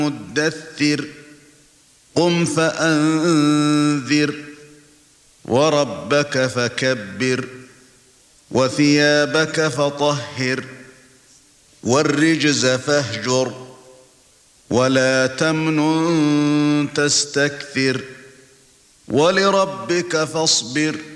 مدثر قم فأنذر وربك فكبر وثيابك فطهر والرجز فاهجر ولا تمنن تستكثر ولربك فاصبر